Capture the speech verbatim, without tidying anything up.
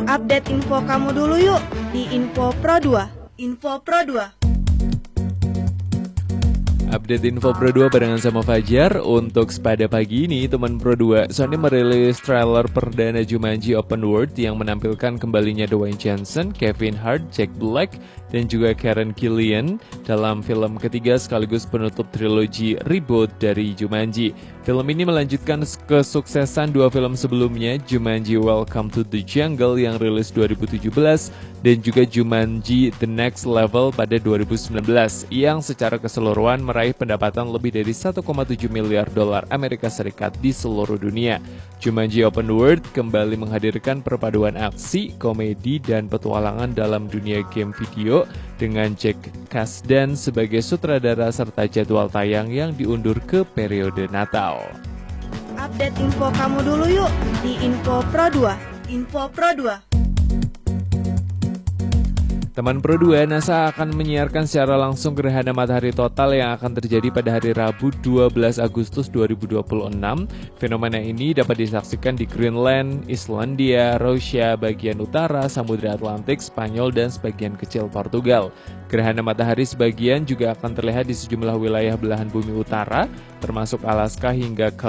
Update info kamu dulu yuk di Info Pro dua. Info Pro dua. Update Info Pro dua barengan sama Fajar. Untuk pada pagi ini, teman Pro dua, Sony merilis trailer perdana Jumanji Open World yang menampilkan kembalinya Dwayne Johnson, Kevin Hart, Jack Black, dan juga Karen Gillan dalam film ketiga sekaligus penutup trilogi reboot dari Jumanji. Film ini melanjutkan kesuksesan dua film sebelumnya, Jumanji Welcome to the Jungle yang rilis dua ribu tujuh belas dan juga Jumanji The Next Level pada dua ribu sembilan belas yang secara keseluruhan meraih pendapatan lebih dari satu koma tujuh miliar dolar Amerika Serikat di seluruh dunia. Jumanji Open World kembali menghadirkan perpaduan aksi, komedi, dan petualangan dalam dunia game video dengan Jack Kasdan sebagai sutradara serta jadwal tayang yang diundur ke periode Natal. Update info kamu dulu yuk di Info Pro dua. Info Pro dua. Teman Pro dua, NASA akan menyiarkan secara langsung gerhana matahari total yang akan terjadi pada hari Rabu dua belas Agustus dua ribu dua puluh enam. Fenomena ini dapat disaksikan di Greenland, Islandia, Rusia, bagian utara, Samudra Atlantik, Spanyol, dan sebagian kecil Portugal. Gerhana matahari sebagian juga akan terlihat di sejumlah wilayah belahan bumi utara, termasuk Alaska hingga